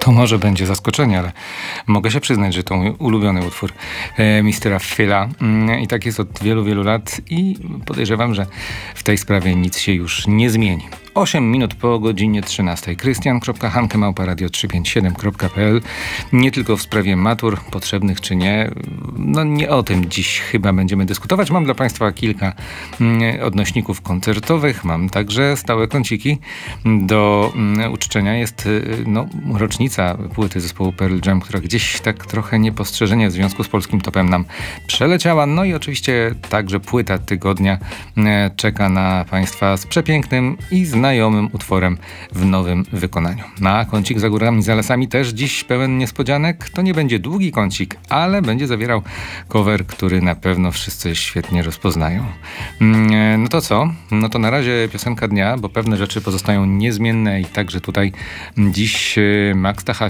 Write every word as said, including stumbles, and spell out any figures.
To może będzie zaskoczenie, ale mogę się przyznać, że to mój ulubiony utwór e, mistera Phila. Mm, I tak jest od wielu, wielu lat i podejrzewam, że w tej sprawie nic się już nie zmieni. osiem minut po godzinie trzynastej. Krystian kropka hanke małpa radio trzysta pięćdziesiąt siedem kropka p l. Nie tylko w sprawie matur, potrzebnych czy nie. No nie o tym dziś chyba będziemy dyskutować. Mam dla Państwa kilka mm, odnośników koncertowych. Mam także stałe kąciki. Do mm, uczczenia jest y, no, rocznica płyty zespołu Pearl Jam, która gdzieś tak trochę niepostrzeżenie w związku z polskim topem nam przeleciała. No i oczywiście także płyta tygodnia y, czeka na Państwa z przepięknym i znajomym utworem w nowym wykonaniu. Na kącik za górami, za lasami też dziś pełen niespodzianek. To nie będzie długi kącik, ale będzie zawierał cover, który na pewno wszyscy świetnie rozpoznają. No to co? No to na razie piosenka dnia, bo pewne rzeczy pozostają niezmienne i także tutaj dziś Max Tacha